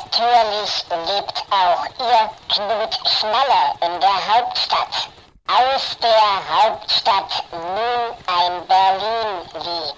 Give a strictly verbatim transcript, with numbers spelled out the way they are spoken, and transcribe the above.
Natürlich lebt auch Ihr Knut Schnaller in der Hauptstadt. Aus der Hauptstadt nun ein Berlin-Lied.